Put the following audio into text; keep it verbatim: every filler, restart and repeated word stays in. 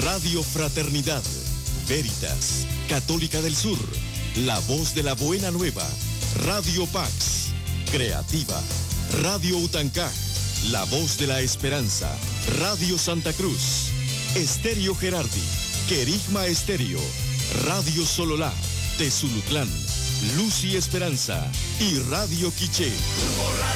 Radio Fraternidad, Veritas, Católica del Sur, La Voz de la Buena Nueva, Radio Pax, Creativa, Radio Utancá, La Voz de la Esperanza, Radio Santa Cruz, Estéreo Gerardi, Querigma Estéreo, Radio Sololá, Tezulutlán, Luz y Esperanza y Radio Quiché.